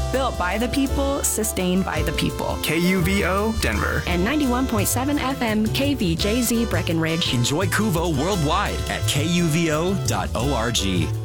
Built by the people, sustained by the people. KUVO Denver. And 91.7 FM KVJZ Breckenridge. Enjoy Kuvo worldwide at kuvo.org.